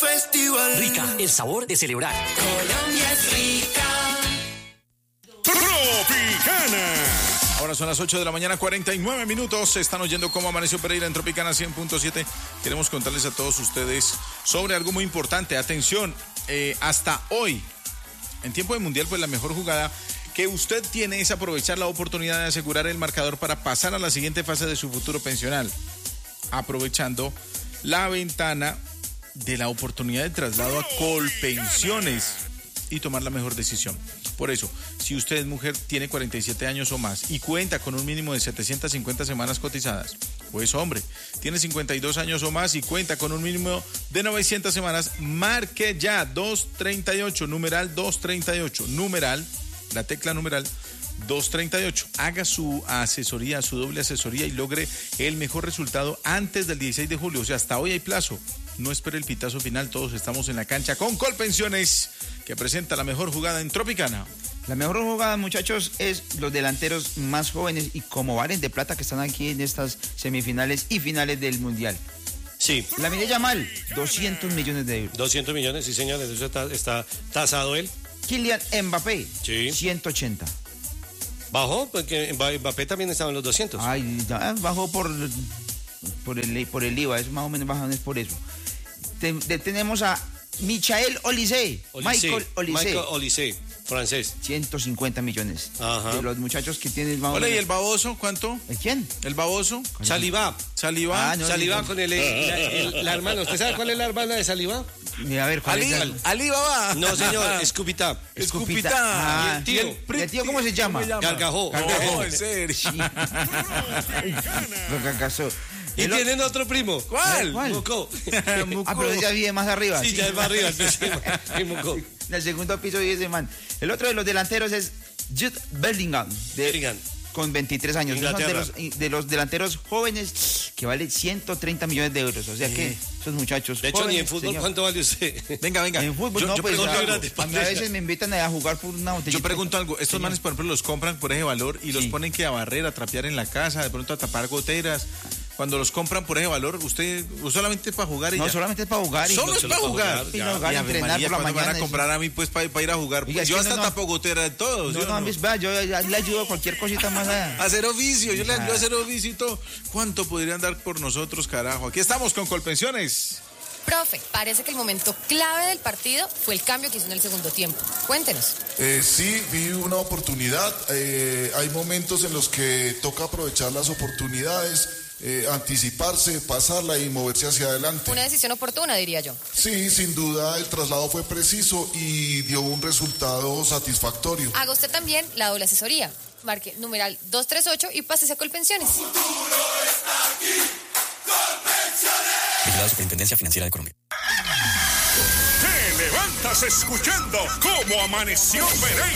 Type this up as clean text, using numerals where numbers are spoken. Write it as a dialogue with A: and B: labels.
A: festival.
B: Rica, el sabor de celebrar.
A: Colombia es rica.
C: Tropicana. Ahora son las 8 de la mañana, 49 minutos. Están oyendo cómo amaneció Pereira en Tropicana 100.7. Queremos contarles a todos ustedes sobre algo muy importante. Atención, hasta hoy, en tiempo de mundial, pues la mejor jugada que usted tiene es aprovechar la oportunidad de asegurar el marcador para pasar a la siguiente fase de su futuro pensional, aprovechando la ventana de la oportunidad de traslado a Colpensiones y tomar la mejor decisión. Por eso, si usted es mujer, tiene 47 años o más y cuenta con un mínimo de 750 semanas cotizadas, o es hombre, tiene 52 años o más y cuenta con un mínimo de 900 semanas, marque ya 238, numeral 238, numeral, la tecla numeral 238. Haga su asesoría, su doble asesoría y logre el mejor resultado antes del 16 de julio. O sea, hasta hoy hay plazo. No espere el pitazo final, todos estamos en la cancha con Colpensiones, que presenta la mejor jugada en Tropicana.
D: La mejor jugada, muchachos, es los delanteros más jóvenes y como valen de plata que están aquí en estas semifinales y finales del Mundial.
E: Sí.
D: Lamine Yamal, 200 millones de euros.
E: 200 millones, sí, señor. Eso está tasado él.
D: Kylian Mbappé,
E: Sí.
D: 180.
E: Bajó, porque Mbappé también estaba en los 200.
D: Ay, ya bajó por el IVA, eso más o menos bajan es por eso. Tenemos a Michael Olise, Michael
E: Olise, francés.
D: 150 millones.
E: Ajá.
D: De los muchachos que tienen más o
C: Hola, ¿y
D: menos.
C: el baboso cuánto?
D: ¿El quién?
C: ¿El baboso?
E: Saliba.
C: ¿Saliba?
D: No,
E: Saliba con la hermana. ¿Usted sabe cuál es la hermana de Saliba?
D: A ver, ¿cuál es el-
C: Ali Baba.
E: No, señor, Escupita.
C: Escupita.
D: Ah,
E: Y el tío.
D: ¿Y el tío cómo se llama?
E: Gargajó.
C: No, en serio.
D: Lo fracasó.
E: Y tienen otro primo.
C: ¿Cuál?
E: Muco.
D: Ah, pero ya vive más arriba.
E: Sí, ya es más arriba. Sí, Muco.
D: En el segundo piso vive ese man. El otro de los delanteros es Jude Bellingham,
E: Bellingham.
D: con 23 años. Son
E: Inglaterra.
D: de los delanteros jóvenes que vale 130 millones de euros. O sea que esos muchachos
E: De hecho,
D: jóvenes,
E: ni en fútbol,
D: señor.
E: ¿cuánto vale usted?
C: Venga.
D: En fútbol
C: Yo
D: no, pues
C: pregunto
D: a
C: algo.
D: mí a veces me invitan a jugar por una botellita.
C: Yo pregunto algo. Estos manes, por ejemplo, los compran por ese valor y los
D: Sí.
C: ponen que a barrer, a trapear en la casa, de pronto a tapar goteras. Cuando los compran por ese valor, usted solamente para jugar y
D: No,
C: ya.
D: solamente es para jugar.
C: Solo es para jugar.
D: Y no jugar,
C: Y,
D: entrenar
C: María,
D: por la
C: ¿cuándo
D: mañana.
C: van a comprar a mí pues para ir a jugar?
D: Oiga, es
C: Yo
D: que
C: hasta
D: no.
C: tapo gotera de todo. ¿sí o
D: No, vea, yo le ayudo a cualquier cosita más allá.
C: Hacer oficio, yo le ayudo a hacer oficio y todo. ¿Cuánto podrían dar por nosotros, carajo? Aquí estamos con Colpensiones.
F: Profe, parece que el momento clave del partido fue el cambio que hizo en el segundo tiempo. Cuéntenos.
G: Sí, vi una oportunidad. Hay momentos en los que toca aprovechar las oportunidades, anticiparse, pasarla y moverse hacia adelante.
F: Una decisión oportuna, diría yo.
G: Sí, sin duda el traslado fue preciso y dio un resultado satisfactorio.
F: Haga usted también la doble asesoría. Marque numeral 238 y pásese a Colpensiones.
B: Vigilado Superintendencia Financiera de Colombia.
C: Te levantas escuchando cómo amaneció Pereira.